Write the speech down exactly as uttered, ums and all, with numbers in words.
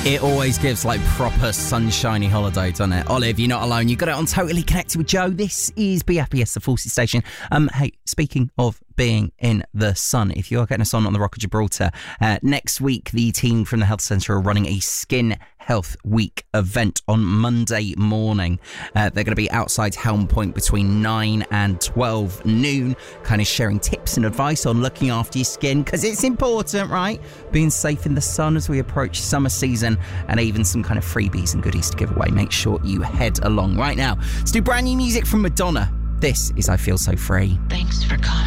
It always gives like proper sunshiny holiday, doesn't it? Olive, you're not alone. You got it on Totally Connected with Joe. This is B F B S, the Forces Station. Um, hey, speaking of being in the sun, if you are getting us on on the Rock of Gibraltar, uh, next week the team from the Health Centre are running a Skin Health Week event on Monday morning. Uh, they're going to be outside Helm Point between nine and twelve noon, kind of sharing tips and advice on looking after your skin, because it's important, right? Being safe in the sun as we approach summer season, and even some kind of freebies and goodies to give away. Make sure you head along right now. Let's do brand new music from Madonna. This is I Feel So Free. Thanks for coming.